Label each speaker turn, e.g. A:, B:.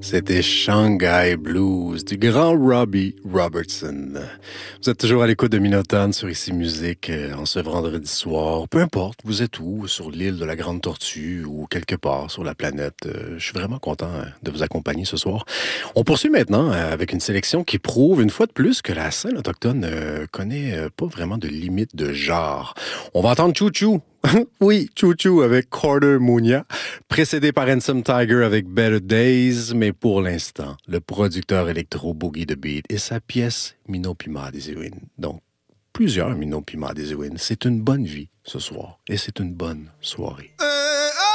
A: C'était Shanghai Blues du grand Robbie Robertson. Vous êtes toujours à l'écoute de Minotaure sur Ici Musique en ce vendredi soir. Peu importe, vous êtes où, sur l'île de la Grande Tortue ou quelque part sur la planète. Je suis vraiment content de vous accompagner ce soir. On poursuit maintenant avec une sélection qui prouve une fois de plus que la scène autochtone ne connaît pas vraiment de limite de genre. On va entendre Choo Choo. Oui, Choo Choo avec Carter Munya, précédé par Handsome Tiger avec Better Days, mais pour l'instant, le producteur électro Boogie the Beat et sa pièce Mino Pima des Ewin. Donc, plusieurs Mino Pima des Ewin. C'est une bonne vie ce soir et c'est une bonne soirée.